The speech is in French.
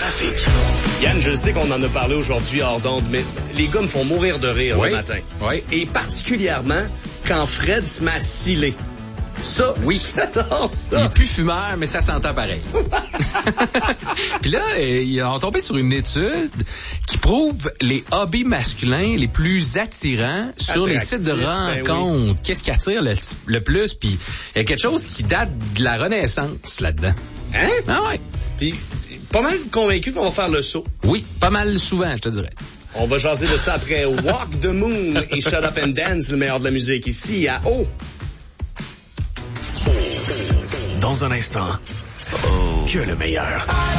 trafic. Yann, je sais qu'on en a parlé aujourd'hui hors d'onde, mais les gars me font mourir de rire le matin. Oui. Et particulièrement quand Fred se met à sciller. Ça, oui, j'adore ça. Il est plus fumeur, mais ça s'entend pareil. Puis là, ils ont tombé sur une étude qui prouve les hobbies masculins les plus attirants sur les sites de rencontres. Oui. Qu'est-ce qui attire le plus? Puis il y a quelque chose qui date de la Renaissance là-dedans. Hein? Ah ouais. Puis, pas mal convaincu qu'on va faire le saut. Oui, pas mal souvent, je te dirais. On va jaser de ça après Walk the Moon et Shut Up and Dance, le meilleur de la musique ici à O. Dans un instant, que le meilleur.